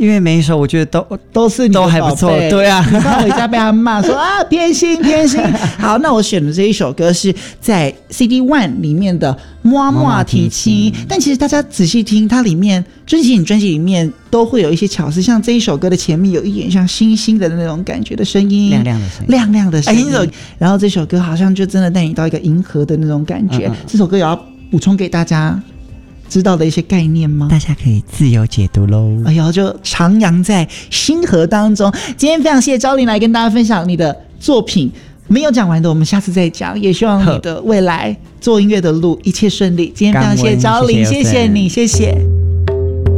因为每一首我觉得都是你的都还不错，对啊， 你怕回家被他骂说啊偏心。好，那我选的这一首歌是在 CD One 里面的摸摸提亲，但其实大家仔细听，它里面专辑里面都会有一些巧思，像这一首歌的前面有一点像星星的那种感觉的声音，亮亮的声音，然后这首歌好像就真的带你到一个银河的那种感觉。这首歌有要补充给大家知道的一些概念吗？ 大家可以自由解读咯。 哎呦，就徜徉在星河当中。今天非常谢谢昭玲来跟大家分享你的作品，没有讲完的我们下次再讲，也希望你的未来做音乐的路一切顺利。今天非常谢谢昭玲，谢谢你，谢谢。